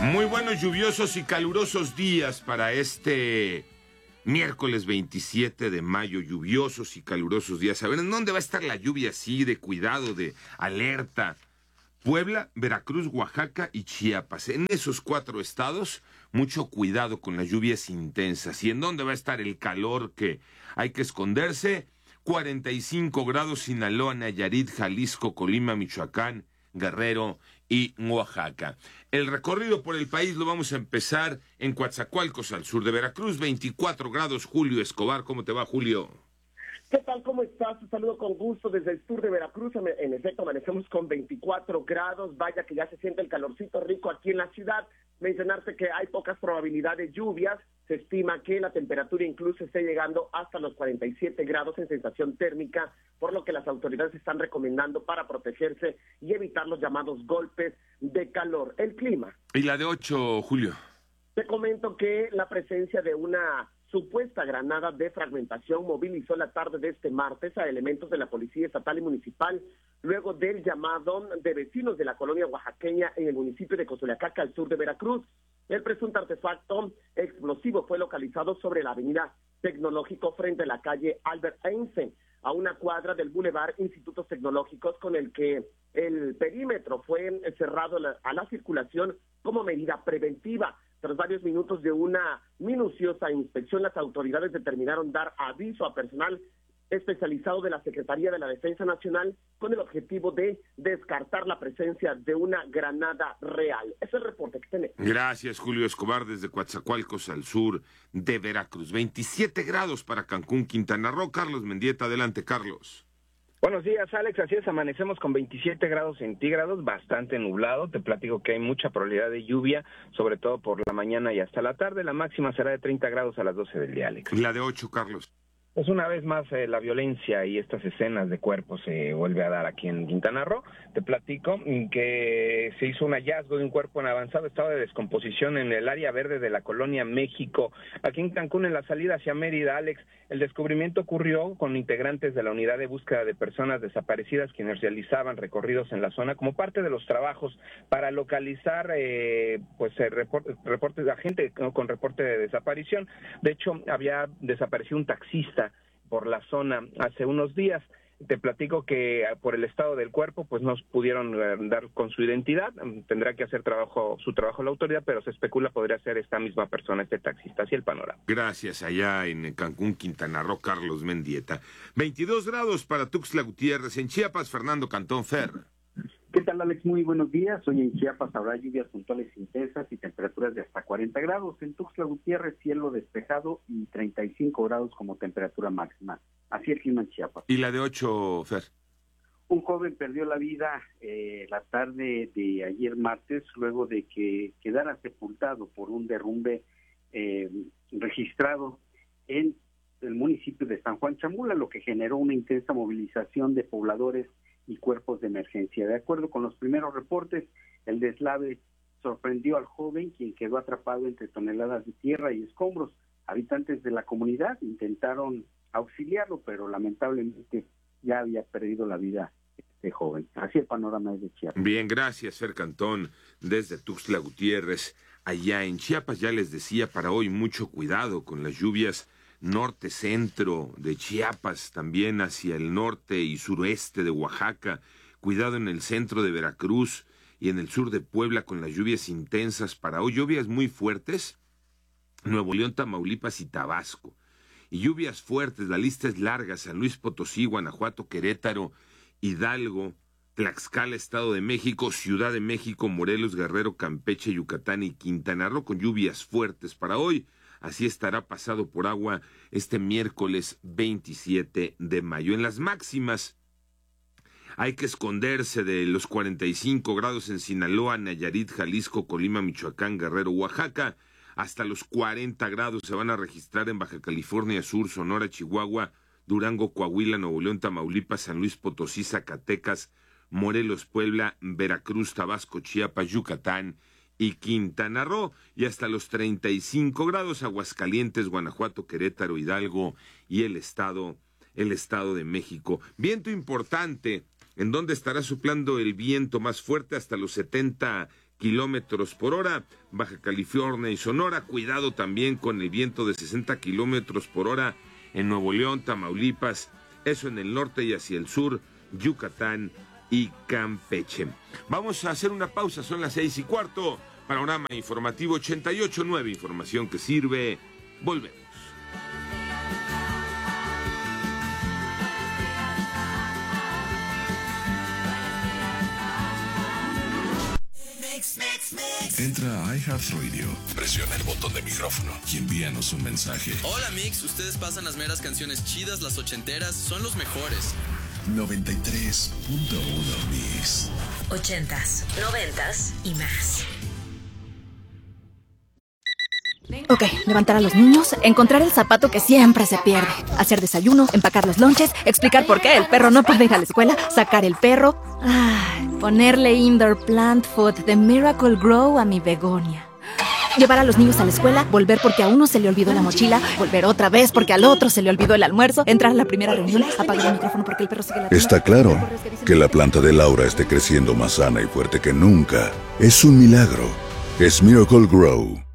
Muy buenos, lluviosos y calurosos días para este miércoles 27 de mayo. Lluviosos y calurosos días. A ver, ¿en dónde va a estar la lluvia así, de cuidado, de alerta? Puebla, Veracruz, Oaxaca y Chiapas. En esos 4 estados, mucho cuidado con las lluvias intensas. ¿Y en dónde va a estar el calor que hay que esconderse? 45 grados Sinaloa, Nayarit, Jalisco, Colima, Michoacán, Guerrero y Oaxaca. El recorrido por el país lo vamos a empezar en Coatzacoalcos, al sur de Veracruz. 24 grados, Julio Escobar. ¿Cómo te va, Julio? ¿Qué tal? ¿Cómo estás? Un saludo con gusto desde el sur de Veracruz. En efecto, amanecemos con 24 grados. Vaya que ya se siente el calorcito rico aquí en la ciudad. Mencionarte que hay pocas probabilidades de lluvias. Se estima que la temperatura incluso esté llegando hasta los 47 grados en sensación térmica, por lo que las autoridades están recomendando para protegerse y evitar los llamados golpes de calor. El clima. ¿Y la de 8, Julio? Te comento que la presencia de una supuesta granada de fragmentación movilizó la tarde de este martes a elementos de la Policía Estatal y Municipal, luego del llamado de vecinos de la colonia oaxaqueña en el municipio de Cozoleacaca, al sur de Veracruz. El presunto artefacto explosivo fue localizado sobre la avenida Tecnológico frente a la calle Albert Einstein, a una cuadra del Boulevard Institutos Tecnológicos, con el que el perímetro fue cerrado a la circulación como medida preventiva. Tras varios minutos de una minuciosa inspección, las autoridades determinaron dar aviso a personal especializado de la Secretaría de la Defensa Nacional con el objetivo de descartar la presencia de una granada real. Ese es el reporte que tenemos. Gracias, Julio Escobar, desde Coatzacoalcos, al sur de Veracruz. 27 grados para Cancún, Quintana Roo. Carlos Mendieta, adelante, Carlos. Buenos días, Alex. Así es, amanecemos con 27 grados centígrados, bastante nublado. Te platico que hay mucha probabilidad de lluvia, sobre todo por la mañana y hasta la tarde. La máxima será de 30 grados a las 12 del día, Alex. La de 8, Carlos. Pues una vez más la violencia y estas escenas de cuerpos se vuelve a dar aquí en Quintana Roo. Te platico que se hizo un hallazgo de un cuerpo en avanzado estado de descomposición en el área verde de la colonia México, aquí en Cancún, en la salida hacia Mérida, Alex. El descubrimiento ocurrió con integrantes de la unidad de búsqueda de personas desaparecidas, quienes realizaban recorridos en la zona como parte de los trabajos para localizar reportes de gente con reporte de desaparición. De hecho, había desaparecido un taxista por la zona hace unos días. Te platico que por el estado del cuerpo pues no pudieron dar con su identidad. Tendrá que hacer su trabajo la autoridad, pero se especula podría ser esta misma persona, este taxista. Así el panorama. Gracias, allá en Cancún, Quintana Roo, Carlos Mendieta. 22 grados para Tuxtla Gutiérrez. En Chiapas, Fernando Cantón Fer. ¿Qué tal, Alex? Muy buenos días. Hoy en Chiapas habrá lluvias puntuales intensas y temperaturas de hasta 40 grados. En Tuxtla Gutiérrez, cielo despejado y 35 grados como temperatura máxima. Así el clima en Chiapas. ¿Y la de 8, Fer? Un joven perdió la vida la tarde de ayer martes, luego de que quedara sepultado por un derrumbe registrado en el municipio de San Juan Chamula, lo que generó una intensa movilización de pobladores y cuerpos de emergencia. De acuerdo con los primeros reportes, el deslave sorprendió al joven, quien quedó atrapado entre toneladas de tierra y escombros. Habitantes de la comunidad intentaron auxiliarlo, pero lamentablemente ya había perdido la vida este joven. Así el panorama es de Chiapas. Bien, gracias, Fer Cantón, desde Tuxtla Gutiérrez, allá en Chiapas. Ya les decía, para hoy mucho cuidado con las lluvias norte-centro de Chiapas, también hacia el norte y suroeste de Oaxaca. Cuidado en el centro de Veracruz y en el sur de Puebla con las lluvias intensas para hoy. Lluvias muy fuertes, Nuevo León, Tamaulipas y Tabasco. Y lluvias fuertes, la lista es larga: San Luis Potosí, Guanajuato, Querétaro, Hidalgo, Tlaxcala, Estado de México, Ciudad de México, Morelos, Guerrero, Campeche, Yucatán y Quintana Roo con lluvias fuertes para hoy. Así estará pasado por agua este miércoles 27 de mayo. En las máximas hay que esconderse de los 45 grados en Sinaloa, Nayarit, Jalisco, Colima, Michoacán, Guerrero, Oaxaca. Hasta los 40 grados se van a registrar en Baja California Sur, Sonora, Chihuahua, Durango, Coahuila, Nuevo León, Tamaulipas, San Luis Potosí, Zacatecas, Morelos, Puebla, Veracruz, Tabasco, Chiapas, Yucatán y Quintana Roo, y hasta los 35 grados Aguascalientes, Guanajuato, Querétaro, Hidalgo y el Estado de México. Viento importante, en donde estará soplando el viento más fuerte hasta los 70 kilómetros por hora. Baja California y Sonora, cuidado también con el viento de 60 kilómetros por hora en Nuevo León, Tamaulipas, eso en el norte y hacia el sur, Yucatán y Campeche. Vamos a hacer una pausa, son las 6:15, Panorama Informativo 88.9, información que sirve, volvemos. Entra a iHeartRadio, presiona el botón de micrófono y envíanos un mensaje. Hola Mix, ustedes pasan las meras canciones chidas, las ochenteras, son los mejores. 93.1 Mix. 80s, 90s y más. Ok, levantar a los niños, encontrar el zapato que siempre se pierde, hacer desayuno, empacar los lonches, explicar por qué el perro no puede ir a la escuela, sacar el perro, ponerle indoor plant food de Miracle Grow a mi begonia. Llevar a los niños a la escuela, volver porque a uno se le olvidó la mochila, volver otra vez porque al otro se le olvidó el almuerzo, entrar a la primera reunión, apagar el micrófono porque el perro sigue ladrando. Está claro que la planta de Laura esté creciendo más sana y fuerte que nunca. Es un milagro. Es Miracle Grow.